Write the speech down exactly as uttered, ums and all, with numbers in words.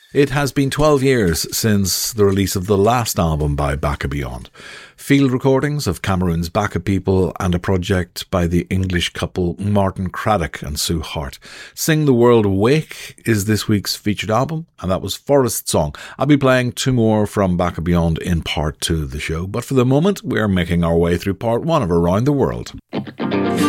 It has been twelve years since the release of the last album by Baka Beyond. Field recordings of Cameroon's Baka people and a project by the English couple Martin Craddock and Sue Hart. Sing the World Awake is this week's featured album, and that was Forest Song. I'll be playing two more from Baka Beyond in part two of the show, but for the moment we're making our way through part one of Around the World.